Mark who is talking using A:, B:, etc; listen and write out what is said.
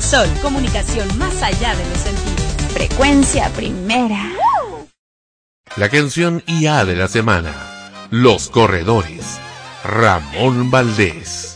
A: Sol, comunicación más allá de los sentidos.
B: Frecuencia primera.
C: La canción IA de la semana. Los Corredores. Ramón Valdés.